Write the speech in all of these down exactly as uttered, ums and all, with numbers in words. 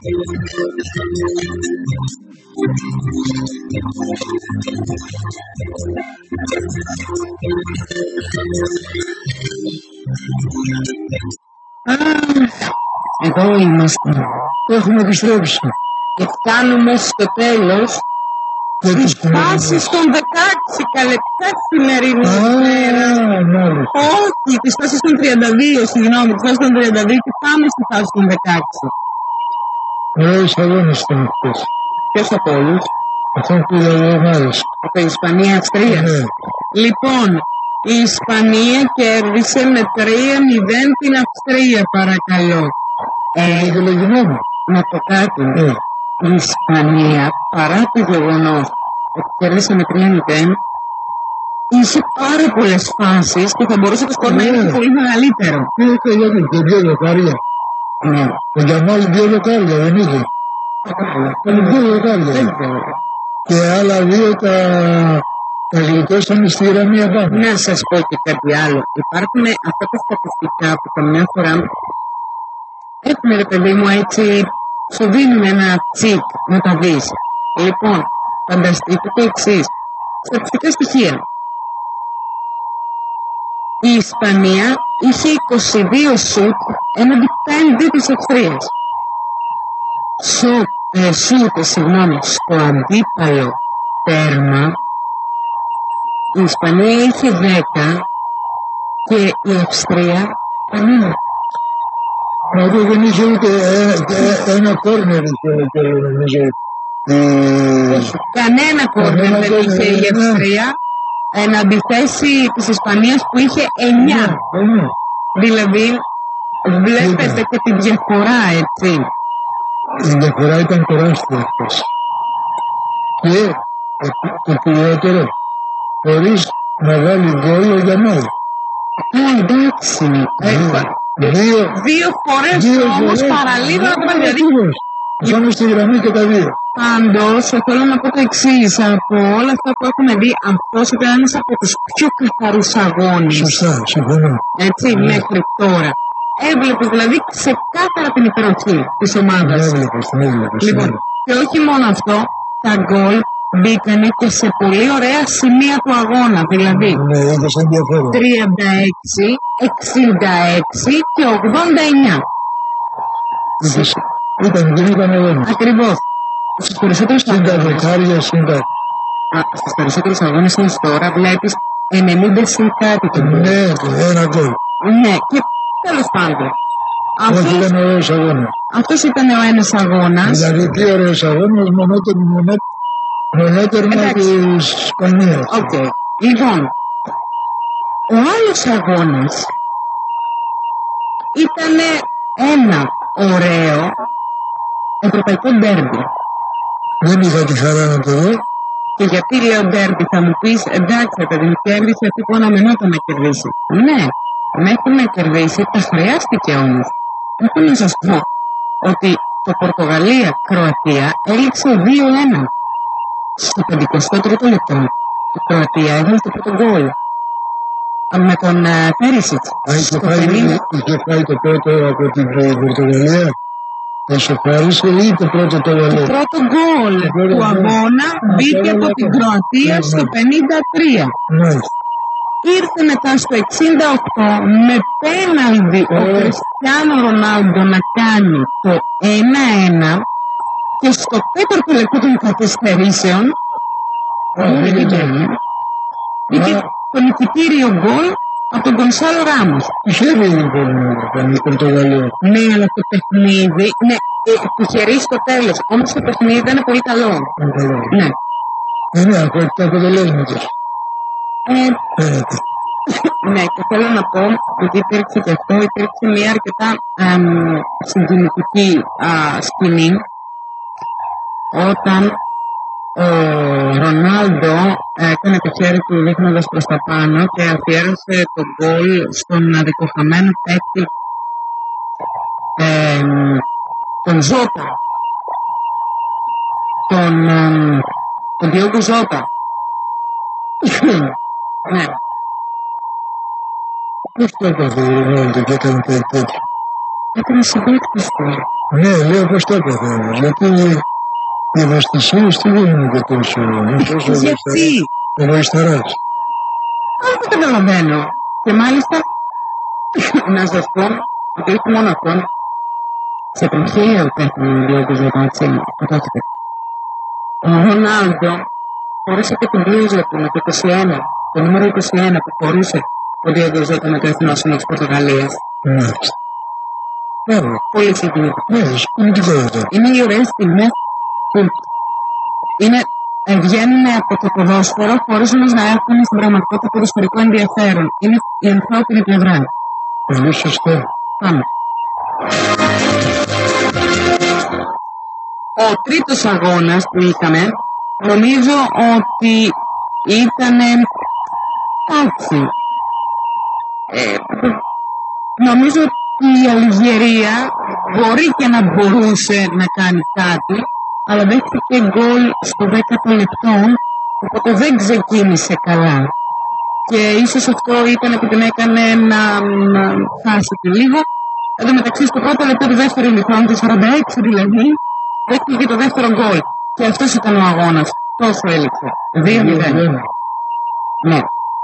Εδώ είμαστε. Το έχουμε επιστρέψει. Και φτάνουμε στο τέλος τις φάσεις των δεκαέξι καλεπτά σημερινή ημέρα. Όχι, τις φάσεις των τριάντα δύο, συγγνώμη, τις φάσεις των τριάντα δύο και πάμε στη φάση των δεκαέξι. Ωραίους αγώνες ήταν αυτές. Ποιος από όλους? Αυτό που είδα ομάδες. Από η Ισπανία-Αυστρία. Ναι. Λοιπόν, η Ισπανία κέρδισε με τρία μηδέν την Αυστρία, παρακαλώ. Ε, ε, να το κάτι. Ναι. Η Ισπανία, παρά το γεγονός ότι κέρδισε με τρία μηδέν, είχε πάρα πολλές φάσεις και θα μπορούσε το σκορ να είναι πολύ μεγαλύτερο. Τι είχε γιατί, και δύο δοκάρια. Ναι. Ο Γιαμάλ δύο δοκάρια, δεν είχε. Ήταν δύο δοκάρια. Και άλλα δύο τα, τα γλιτώσανε στη γραμμή απάνω. Να σας πω και κάτι άλλο. Υπάρχουν αυτά τα στατιστικά που καμιά φορά έχουν, ρε παιδί μου, έτσι, σου δίνουν ένα τσικ να τα δεις. Λοιπόν, φανταστείτε το εξής. Στατιστικά στοιχεία. Η Ισπανία είχε είκοσι δύο σουτ έναντι πέντε της Αυστρίας. Σουτ, ε, σουτ, συγγνώμη, στο αντίπαλο τέρμα η Ισπανία είχε δέκα και η Αυστρία κανένα. Δηλαδή δεν είχε ούτε ένα κόρνερ, νομίζω. Κανένα κόρνερ δεν είχε η Αυστρία, εν αντιθέσει της Ισπανίας που είχε εννιά. Δηλαδή, βλέπετε και τη διαφορά, έτσι. Η διαφορά ήταν τεράστια αυτές. Και το κυριότερο, χωρίς να βάλει γκολ ο Γιαμάλ. Α, εντάξει. Δύο, δύο φορές όμως παραλίγο να το βάλει. Δηλαδή, πάμε στη γραμμή και τα δύο. πάντως, θέλω να πω το εξής. Από όλα αυτά που έχουμε δει, αυτός ήταν ένας από τους πιο καθαρούς αγώνες. Σωστά, συμφωνώ. Έτσι, Ναι. μέχρι τώρα. Έβλεπες δηλαδή ξεκάθαρα την υπεροχή της ομάδας. Ναι, έβλεπες, την έβλεπες. Λοιπόν, και όχι μόνο αυτό, τα γκολ μπήκανε και σε πολύ ωραία σημεία του αγώνα. Δηλαδή, ναι, είδες ενδιαφέρον. τριάντα έξι, εξήντα έξι και ογδόντα εννιά. Είδες, ήταν, δεν ήταν αγώνα. Ακριβώς. Στους περισσότερους Σύντα αγώνες, δεκάρια, σύντα. στους περισσότερους αγώνες ως τώρα βλέπεις ενενήντα συν κάτι το γκολ. Ναι, ένα γκολ. Ναι, και τέλος πάντων. Όχι, Αυτός, ήταν ωραίος αγώνας. αυτός ήταν ο ένας αγώνας. Δηλαδή, τι ωραίος αγώνας, μονότερμα, μονότερμα Εντάξει. της Ισπανίας. Οκ. Λοιπόν, ο άλλος αγώνας ήταν ένα ωραίο ευρωπαϊκό ντέρμπι. Δεν είχα τη χαρά να το δω. Και γιατί λέω ντέρμπι, θα μου πεις, εντάξει, παιδί μου, κέρδισε αυτή που αναμενόταν να κερδίσει. Ναι, μέχρι να κερδίσει, τα χρειάστηκε όμως. Έχω να σας πω ότι το Πορτογαλία-Κροατία έληξε δύο ένα. Στο πενηκοστό τρίτο λεπτό, η Κροατία έβαλε το πρώτο γκολ. Με τον Πέρισιτς. Α, είχε πάει, είχε πάει το πρώτο από την Πορτογαλία. Το σοφάρισε ή το πρώτο το Το βαλέ. πρώτο γκολ του αγώνα μπήκε από την Κροατία στο πενήντα τρία. Μάλιστα. Ήρθε μετά στο εξήντα οκτώ με πέναλτι ο Κριστιάνο Ρονάλντο να κάνει το ένα ένα και στο τέταρτο λεπτό των καθυστερήσεων μπήκε το νικητήριο γκολ από τον Γκονσάλο Ράμος. Τυχερή λοιπόν ήταν η Πορτογαλία. Ναι, αλλά το παιχνίδι, ναι, τυχερή στο τέλος, όμως το παιχνίδι ήταν πολύ καλό. Ναι. Ναι, ναι, από τα αποτελέσματα. Ε, Φαίνεται. Ναι, και θέλω να πω ότι υπήρξε και αυτό, υπήρξε μια αρκετά εμ, συγκινητική α, σκηνή όταν ο Ρονάλντο έκανε το χέρι του δείχνοντας προς τα πάνω και αφιέρωσε το γκολ στον αδικοχαμένο παίκτη ε, τον Ζώτα, τον, ε, τον Διόγκο Ζώτα. Ναι. Πώς το έπαθε ο Ρονάλντο και έκανε κάτι τέτοιο. Έκανε συμπαίκτης του. Ναι, λέω πως το έπαθε. Γιατί οι ευαισθησίες τι δεν είναι και τόσο. Γιατί? Εγωιστεράς. Δεν το καταλαβαίνω. Και μάλιστα, να σας πω, ότι όχι μόνο αυτό, σε τροχαίο τέχνη διότι ζωτά, έτσι, φωτόθηκε. Ο Ρονάλντο χωρίσε και την μπλούζα του με το είκοσι ένα, το νούμερο είκοσι ένα που χωρίσε ο Διόγκο Ζώτα με το εθνόσημο της Πορτογαλίας. Μάλιστα. Βέβαια, πολύ συγκινητικό. Ναι, συγκινητικότητα. Είναι οι ωραίες στιγμές που είναι, ε, βγαίνουν από το ποδόσφαιρο χωρίς όμως να έχουν στην πραγματικότητα ποδοσφαιρικό ενδιαφέρον. Είναι η ανθρώπινη πλευρά. Πολύ σωστό. Πάμε. Ο τρίτος αγώνας που είχαμε, νομίζω ότι ήταν, εντάξει, ε, νομίζω ότι η Αλγερία μπορεί και να μπορούσε να κάνει κάτι, αλλά δέχτηκε γκολ στο δέκατο λεπτό, οπότε δεν ξεκίνησε καλά. Και ίσως αυτό ήταν που την έκανε να, να χάσει και λίγο. Εν τω μεταξύ, στο πρώτο λεπτό του δεύτερου ημιχρόνου, το σαράντα έξι δηλαδή, δέχτηκε και το δεύτερο γκολ. Και αυτός ήταν ο αγώνας. Τόσο έλειξε. δύο μηδέν. Ναι.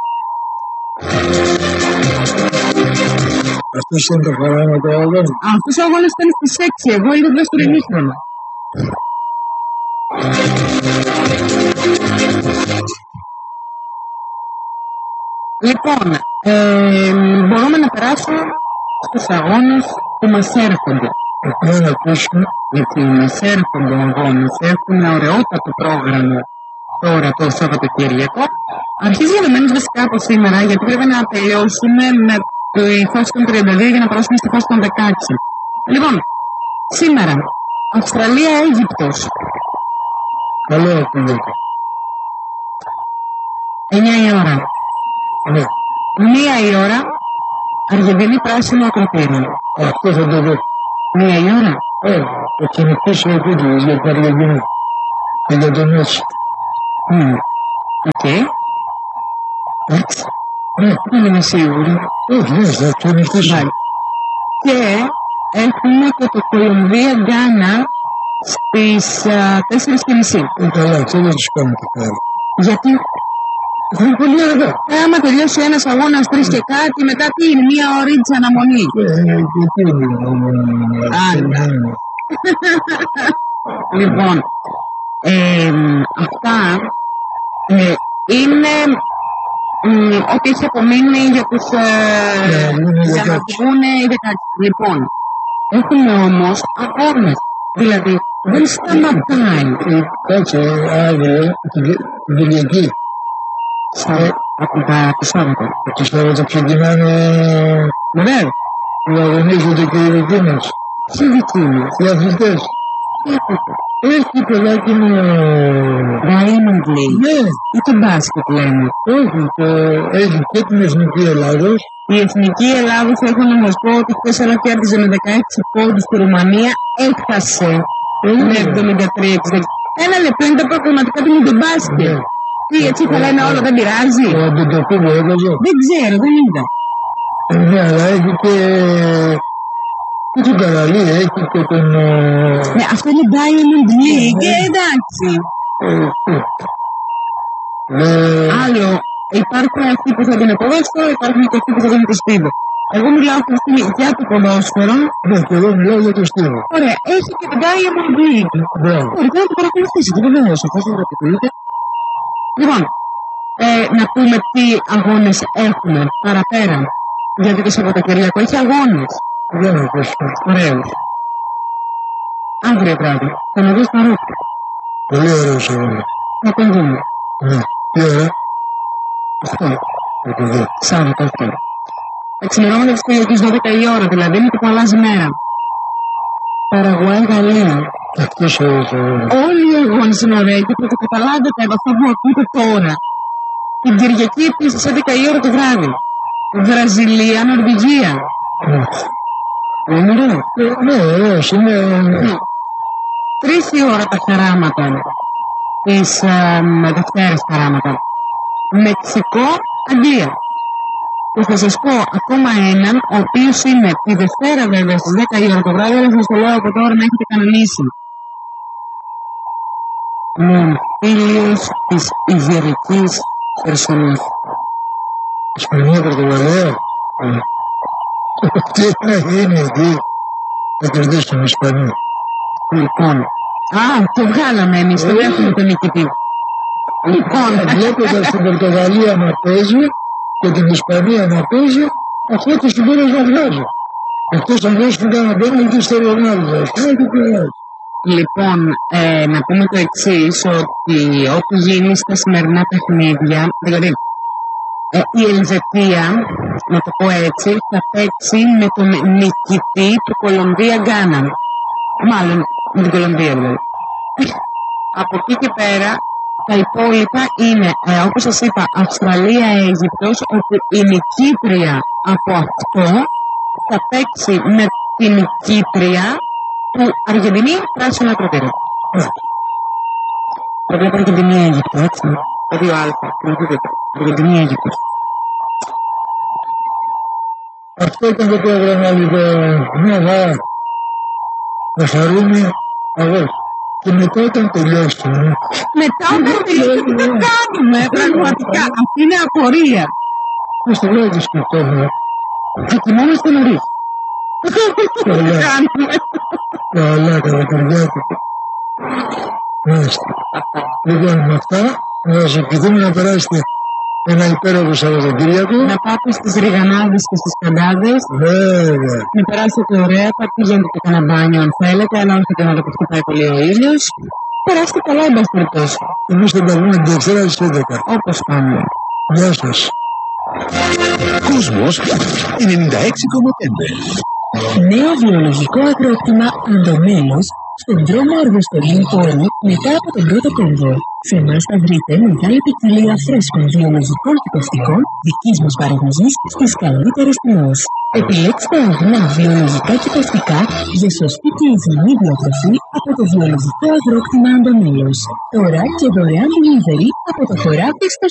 Αυτός ήταν το χαράματα ο αγώνας. Αυτός ο αγώνας ήταν στις έξι. Εγώ είδα το δεύτερο ημίχρονο. Λοιπόν, ε, μπορούμε να περάσουμε στους αγώνες που μας έρχονται. Να να ακούσουμε. Γιατί μας έρχονται αγώνες, έχουμε ωραιότατο πρόγραμμα τώρα το Σαββατοκύριακο. Αρχίζει γενομένως βασικά από σήμερα, γιατί πρέπει να τελειώσουμε με τη φάση των τριάντα δύο για να περάσουμε στη φάση των δεκαέξι. Λοιπόν, σήμερα, Αυστραλία-Αίγυπτος. Καλό ακούγεται. εννιά η ώρα. Ναι. μία η ώρα, Αργεντινή πράσινο ακροτήριο. Αυτό θα το δω. μία η ώρα. Ε, θα ξενυχτήσω ο Κούτλος για την Αργεντινή. Και για τον Μέση. Οκ. Εντάξει. Ναι. Δεν είμαι σίγουρη. Όχι, ναι, θα ξενυχτήσω. Και έχουμε και το Κολομβία-Γκάνα στις τέσσερις και μισή. Ε, καλά, αυτό δεν τους κάνω το χάρη. Γιατί Θα είναι πολύ αργά. ε, άμα τελειώσει ένας αγώνας τρεις και κάτι, μετά τι είναι, μία ωρίτσα αναμονή. Ε, γιατί είναι. Άντε. Λοιπόν, ε, αυτά ε, είναι ε, ό,τι έχει απομείνει για τους ε, για να βγουν οι δεκαέξι. Λοιπόν, έχουμε όμως αγώνες. Δηλαδή, δεν σταματάει. Κάτσε, αύριο, την Κυριακή. Από τα Σάββατα. Το Σάββατα ξεκινάνε Βεβαίως. που αγωνίζονται και οι δικοί μας. Ποιοι δικοί μας. Οι αθλητές. Τι ακούτε. Έχει παιδάκι μου. Diamond League. Ναι, Ή το μπάσκετ λέμε. όχι. Το... Έχει και την Εθνική Ελλάδος. Η Εθνική Ελλάδος, έχω να μας πω ότι χθες ένα κέρδιζε με δεκαέξι πόντους στη Ρουμανία, έχασε με εβδομήντα τρία εξήντα. Ένα λεπτό είναι τα προγραμματικά του με τον μπάσκετ. Ναι. Τι, έτσι θα λένε όλα, δεν πειράζει. Ο Αντιτοκούμπο έβαζε. Δεν ξέρω, δεν είδα. Ναι, αλλά έχει και... και τον Καραλή, έχει και τον... Ναι, αυτό είναι Diamond League, ε, εντάξει. Ναι. Άλλο, υπάρχουν αυτοί που θα δίνουν ποδόσφαιρο, υπάρχουν και αυτοί που θα δίνουν το στίβο. Εγώ μιλάω αυτή τη στιγμή για το ποδόσφαιρο. Ναι, και εγώ μιλάω για το στίβο. Ωραία, έχει και την Diamond League. Μπράβο. Μπορείτε να το παρακολουθήσετε, βεβαίως, εφόσον το επιτελείτε. Λοιπόν, ε, να πούμε τι αγώνες έχουμε παραπέρα. Γιατί το Σαββατοκυριακό έχει αγώνες. Για να ακούσουμε. Ωραίους. Αύριο βράδυ, θα με δεις Μαρόκο. Πολύ ωραίος αγώνας. Να τον δούμε. Ναι. Τι ώρα. Αυτό. Θα το δω. Σάββατο αυτό. Εξημερώματα της Κυριακής δώδεκα η ώρα, δηλαδή είναι και που αλλάζει μέρα. Παραγουάη Γαλλία. Αυτός ο αγώνας. Όλοι οι αγώνες είναι ωραίοι και θα το καταλάβετε από αυτό που ακούτε τώρα. Την Κυριακή επίσης έντεκα η ώρα το βράδυ. Βραζιλία, Νορβηγία. Ναι. Είναι ωραίο. Ναι, ωραίος. Είναι... Ναι. Τρεις η ώρα τα χαράματα. Τις ε, Δευτέρες χαράματα. Μεξικό, Αγγλία. Και θα σας πω ακόμα έναν, ο οποίος είναι τη Δευτέρα βέβαια στις δέκα η ώρα το βράδυ, αλλά σας το λέω από τώρα να έχετε κανονίσει. Μοντήλιος της Ιγερικής Χερσονήσου. Ισπανία, Πορτογαλία. Τι να γίνει εκεί, θα κερδίσουν οι Ισπανοί. Λοιπόν, α, το βγάλαμε εμείς, το έχουμε τον νικητή. Λοιπόν, βλέποντας την Πορτογαλία να παίζει και την Ισπανία να παίζει, αυτό το συμπέρας να βγάζει. Εκτός αν δώσουν κανένα πέναλτι στο Ρονάλντο. Λοιπόν, ε, να πούμε το εξής, ότι όπου γίνει στα σημερινά παιχνίδια, δηλαδή ε, η Ελβετία, να το πω έτσι, θα παίξει με τον νικητή του Κολομβία-Γκάνα. Μάλλον με την Κολομβία δηλαδή. Από εκεί και πέρα, τα υπόλοιπα είναι, ε, όπως σας είπα, Αυστραλία-Αίγυπτος, όπου η νικήτρια από αυτό θα παίξει με την νικήτρια του Αργεντινή πράσινο ακροτήριο. Προβλέπω Αργεντινή-Αίγυπτο, έτσι. Το δύο α, Αργεντινή-Αίγυπτος. Αυτό ήταν το πρόγραμμα, λοιπόν. Μια βάρα. Να χαρούμε αγώς. Και μετά όταν τελειώσουμε. Μετά όταν τελειώσουμε, τι θα κάνουμε, πραγματικά. Αυτή είναι απορία. Πώς το λέω, σκεφτόμουν. Θα κοιμόμαστε νωρίς. Καλά. Καλά, καλοκαιριάτικα. Μάλιστα. Λοιπόν, με αυτά, να σας ευχηθούμε να περάσετε ένα υπέροχο Σαββατοκύριακο. Να πάτε στις Ριγανάδες και στις Καντάδες. Βέβαια. Να περάσετε ωραία, θα πηγαίνετε και κανένα μπάνιο αν θέλετε, αλλά όχι και να το χτυπάει πολύ ο ήλιος. Περάστε καλά, εν πάση περιπτώσει. Εμείς θα τα πούμε την Δευτέρα στις έντεκα. Όπως πάμε. Γεια σας. Κόσμος ενενήντα έξι κόμμα πέντε. Νέο βιολογικό αγρόκτημα Αντομέλος στον δρόμο Αργοστολή Πόλη μετά από τον πρώτο κόμβο. Σε εμάς θα βρείτε μεγάλη ποικιλία φρέσκων βιολογικών κυκοφτικών δικής μας παραγωγής στις καλύτερες τιμές. Επιλέξτε αγνά βιολογικά κυκοφτικά για σωστή και υγιεινή διατροφή από το βιολογικό αγρόκτημα Αντομέλος. Τώρα και δωρεάν delivery από το χωράφι στο